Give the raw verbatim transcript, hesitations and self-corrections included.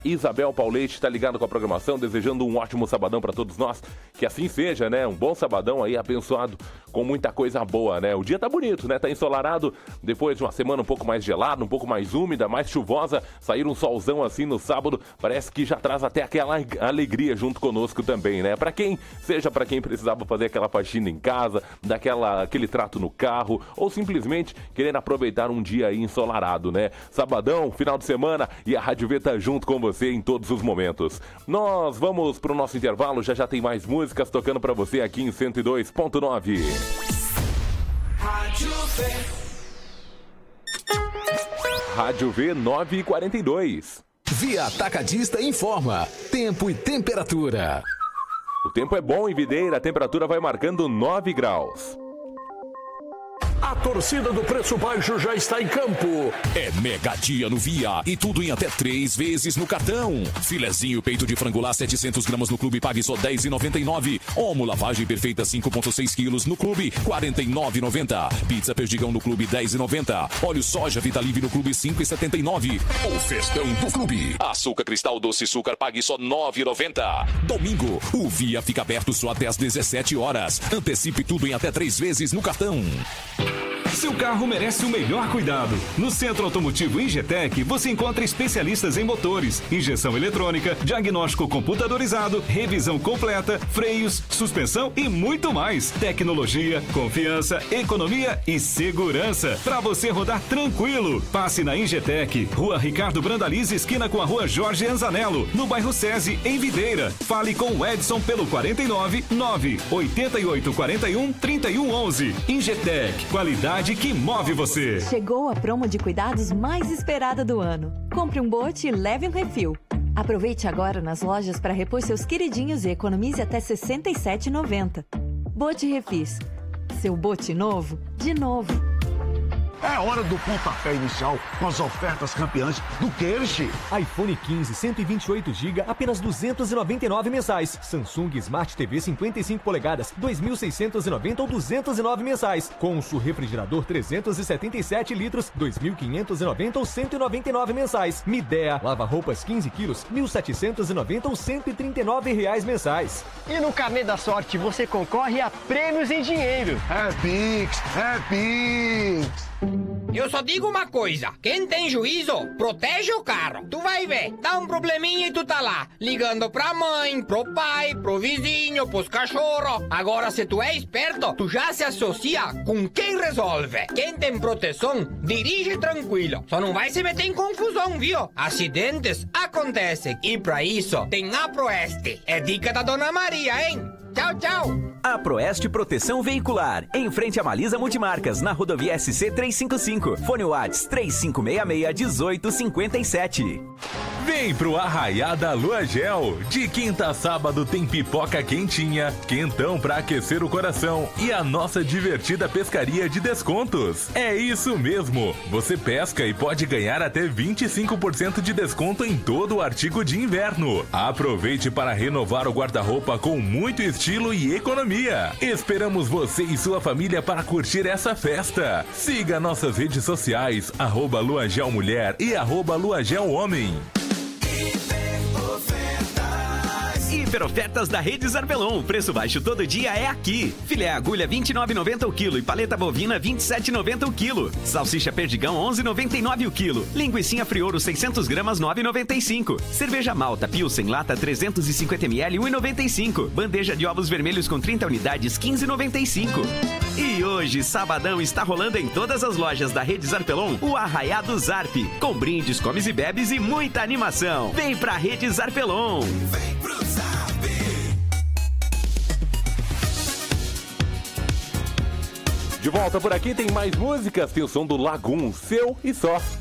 Isabel Paulete está ligado com a programação, desejando um ótimo sabadão para todos nós. Que assim seja, né? Um bom sabadão aí, abençoado, com muita coisa boa, né? O dia tá bonito, né? Tá ensolarado, depois de uma semana um pouco mais gelada, um pouco mais úmida, mais chuvosa. Sair um solzão assim no sábado, parece que já traz até aquela alegria junto conosco também, né? Para quem, seja para quem precisava fazer aquela faxina em casa, daquela, aquele trato no carro, ou simplesmente querendo aproveitar um dia aí ensolarado, né? Sabadão, final de semana, e a Rádio V tá junto com você em todos os momentos. Nós vamos pro nosso intervalo, já já tem mais músicas tocando pra você aqui em cento e dois ponto nove. Rádio V. Rádio V nove e quarenta e dois. Via Atacadista informa tempo e temperatura. O tempo é bom em Videira, a temperatura vai marcando nove graus. A torcida do Preço Baixo já está em campo. É mega dia no Via e tudo em até três vezes no cartão. Filezinho peito de frango lá setecentos gramas no clube, pague só dez reais e noventa e nove centavos. Omo lavagem perfeita cinco vírgula seis quilos no clube, quarenta e nove reais e noventa centavos. Pizza perdigão no clube, dez reais e noventa centavos. Óleo soja Vitalive no clube, cinco reais e setenta e nove centavos. O festão do clube. Açúcar Cristal Doce Açúcar, pague só nove reais e noventa centavos. Domingo, o Via fica aberto só até às dezessete horas. Antecipe tudo em até três vezes no cartão. Seu carro merece o melhor cuidado. No Centro Automotivo Ingetec, você encontra especialistas em motores, injeção eletrônica, diagnóstico computadorizado, revisão completa, freios, suspensão e muito mais. Tecnologia, confiança, economia e segurança. Para você rodar tranquilo. Passe na Ingetec, Rua Ricardo Brandalize, esquina com a Rua Jorge Anzanello, no bairro SESI, em Videira. Fale com o Edson pelo quarenta e nove, nove oito oito, quarenta e um, trinta e um, onze. Ingetec, qualidade que move você. Chegou a promo de cuidados mais esperada do ano. Compre um bote e leve um refil. Aproveite agora nas lojas para repor seus queridinhos e economize até sessenta e sete reais e noventa centavos. Bote Refis. Seu bote novo, de novo. É hora do pontapé inicial com as ofertas campeãs do Kersh. iPhone quinze, cento e vinte e oito gigabytes, apenas duzentos e noventa e nove mensais. Samsung Smart T V cinquenta e cinco polegadas, dois mil seiscentos e noventa ou duzentos e nove mensais. Consul refrigerador trezentos e setenta e sete litros, dois mil quinhentos e noventa ou cento e noventa e nove mensais. Midea lava-roupas quinze quilos, mil setecentos e noventa ou cento e trinta e nove reais mensais. E no Carnê da Sorte você concorre a prêmios em dinheiro. É Pix, é Pix. Eu só digo uma coisa, quem tem juízo, protege o carro. Tu vai ver, dá um probleminha e tu tá lá, ligando pra mãe, pro pai, pro vizinho, pros cachorros. Agora, se tu é esperto, tu já se associa com quem resolve. Quem tem proteção, dirige tranquilo. Só não vai se meter em confusão, viu? Acidentes acontecem. E pra isso, tem a Proeste. É dica da Dona Maria, hein? Tchau, tchau. A Proeste Proteção Veicular, em frente a Malisa Multimarcas, na rodovia S C trezentos e cinquenta e cinco. Fone Whats três cinco seis seis, um oito cinco sete. Vem pro Arraiá da Lua Gel. De quinta a sábado tem pipoca quentinha, quentão pra aquecer o coração e a nossa divertida pescaria de descontos. É isso mesmo, você pesca e pode ganhar até vinte e cinco por cento de desconto em todo o artigo de inverno. Aproveite para renovar o guarda-roupa com muito estilo e economia. Esperamos você e sua família para curtir essa festa. Siga nossas redes sociais, arroba Lua Gel Mulher e arroba Lua Gel Homem. Hiper ofertas da Rede Zarpelon. Preço baixo todo dia é aqui. Filé agulha vinte e nove reais e noventa centavos o quilo e paleta bovina vinte e sete reais e noventa centavos o quilo. Salsicha perdigão onze reais e noventa e nove centavos o quilo. Linguicinha Frioro seiscentos gramas nove reais e noventa e cinco centavos. Cerveja Malta Pilsen lata trezentos e cinquenta mililitros um real e noventa e cinco centavos. Bandeja de ovos vermelhos com trinta unidades quinze reais e noventa e cinco centavos. E hoje, sabadão, está rolando em todas as lojas da Rede Zarpelon o Arraiá do Zarp, com brindes, comes e bebes e muita animação. Vem pra Rede Zarpelon. Vem pro Zarp. De volta por aqui, tem mais músicas, tem o som do Lagum, seu e só.